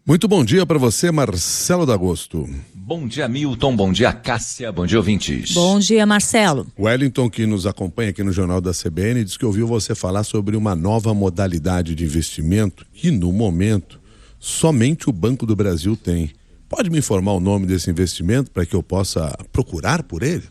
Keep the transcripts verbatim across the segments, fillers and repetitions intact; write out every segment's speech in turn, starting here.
Muito bom dia para você, Marcelo D'Agosto. Bom dia, Milton. Bom dia, Cássia. Bom dia, ouvintes. Bom dia, Marcelo. Wellington, que nos acompanha aqui no Jornal da C B N, diz que ouviu você falar sobre uma nova modalidade de investimento que, no momento, somente o Banco do Brasil tem. Pode me informar o nome desse investimento para que eu possa procurar por ele?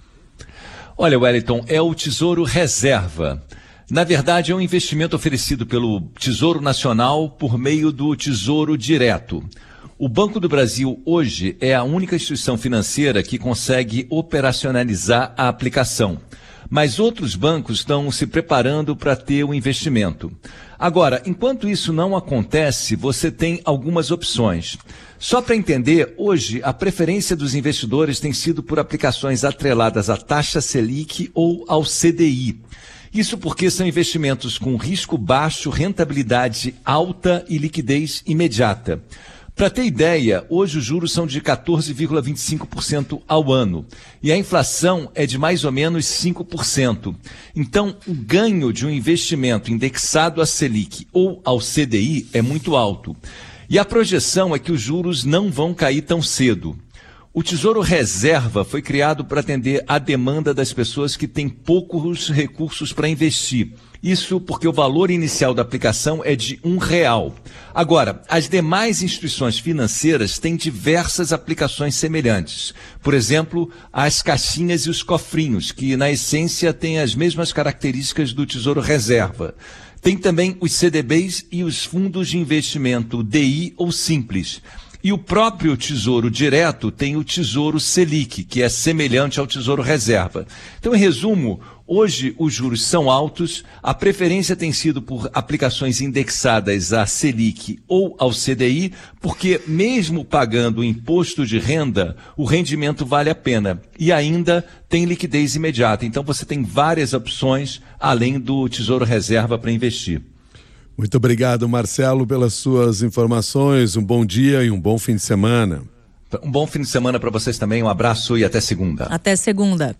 Olha, Wellington, é o Tesouro Reserva. Na verdade, é um investimento oferecido pelo Tesouro Nacional por meio do Tesouro Direto. O Banco do Brasil hoje é a única instituição financeira que consegue operacionalizar a aplicação. Mas outros bancos estão se preparando para ter o investimento. Agora, enquanto isso não acontece, você tem algumas opções. Só para entender, hoje a preferência dos investidores tem sido por aplicações atreladas à taxa Selic ou ao C D I. Isso porque são investimentos com risco baixo, rentabilidade alta e liquidez imediata. Para ter ideia, hoje os juros são de quatorze vírgula vinte e cinco por cento ao ano e a inflação é de mais ou menos cinco por cento. Então, o ganho de um investimento indexado à Selic ou ao C D I é muito alto. E a projeção é que os juros não vão cair tão cedo. O Tesouro Reserva foi criado para atender à demanda das pessoas que têm poucos recursos para investir. Isso porque o valor inicial da aplicação é de um real. Agora, as demais instituições financeiras têm diversas aplicações semelhantes. Por exemplo, as caixinhas e os cofrinhos, que na essência têm as mesmas características do Tesouro Reserva. Tem também os C D Bs e os fundos de investimento D I ou Simples. E o próprio Tesouro Direto tem o Tesouro Selic, que é semelhante ao Tesouro Reserva. Então, em resumo, hoje os juros são altos, a preferência tem sido por aplicações indexadas à Selic ou ao C D I, porque mesmo pagando o imposto de renda, o rendimento vale a pena. E ainda tem liquidez imediata. Então, você tem várias opções além do Tesouro Reserva para investir. Muito obrigado, Marcelo, pelas suas informações. Um bom dia e um bom fim de semana. Um bom fim de semana para vocês também. Um abraço e até segunda. Até segunda.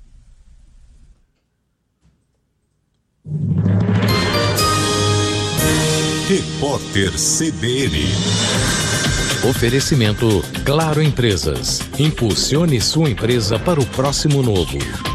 Repórter C B N. Oferecimento Claro Empresas. Impulsione sua empresa para o próximo novo.